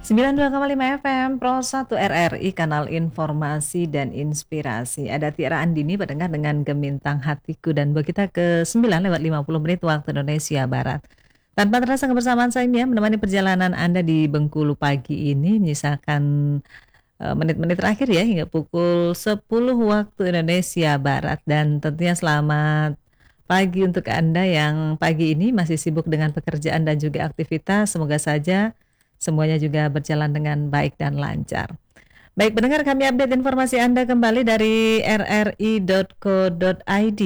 92,5 FM Pro 1 RRI, kanal informasi dan inspirasi. Ada Tiara Andini pendengar dengan Gemintang Hatiku, dan buat kita ke 9:50 waktu Indonesia Barat. Tanpa terasa kebersamaan saya ya, menemani perjalanan Anda di Bengkulu pagi ini, menyisakan menit-menit terakhir ya hingga pukul 10 waktu Indonesia Barat. Dan tentunya selamat pagi untuk Anda yang pagi ini masih sibuk dengan pekerjaan dan juga aktivitas. Semoga saja semuanya juga berjalan dengan baik dan lancar. Baik pendengar, kami update informasi Anda kembali dari rri.co.id.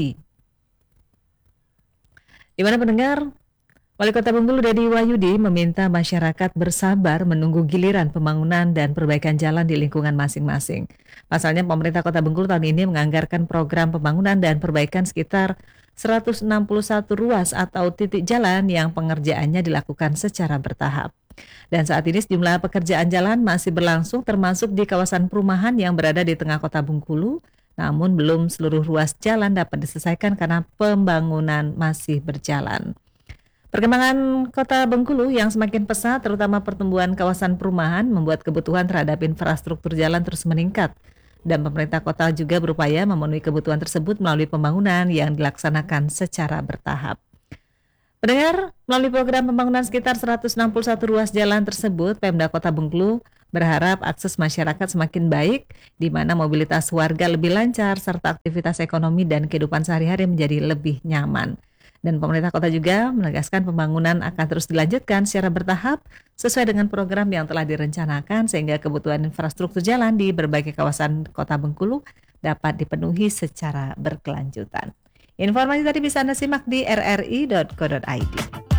Di mana pendengar, Wali Kota Bengkulu Dedi Wahyudi meminta masyarakat bersabar menunggu giliran pembangunan dan perbaikan jalan di lingkungan masing-masing. Pasalnya pemerintah Kota Bengkulu tahun ini menganggarkan program pembangunan dan perbaikan sekitar 161 ruas atau titik jalan yang pengerjaannya dilakukan secara bertahap. Dan saat ini sejumlah pekerjaan jalan masih berlangsung, termasuk di kawasan perumahan yang berada di tengah Kota Bengkulu. Namun belum seluruh ruas jalan dapat diselesaikan karena pembangunan masih berjalan. Perkembangan Kota Bengkulu yang semakin pesat, terutama pertumbuhan kawasan perumahan, membuat kebutuhan terhadap infrastruktur jalan terus meningkat. Dan pemerintah kota juga berupaya memenuhi kebutuhan tersebut melalui pembangunan yang dilaksanakan secara bertahap. Pendengar, melalui program pembangunan sekitar 161 ruas jalan tersebut, Pemda Kota Bengkulu berharap akses masyarakat semakin baik, di mana mobilitas warga lebih lancar, serta aktivitas ekonomi dan kehidupan sehari-hari menjadi lebih nyaman. Dan pemerintah kota juga menegaskan pembangunan akan terus dilanjutkan secara bertahap sesuai dengan program yang telah direncanakan, sehingga kebutuhan infrastruktur jalan di berbagai kawasan Kota Bengkulu dapat dipenuhi secara berkelanjutan. Informasi tadi bisa Anda simak di rri.co.id.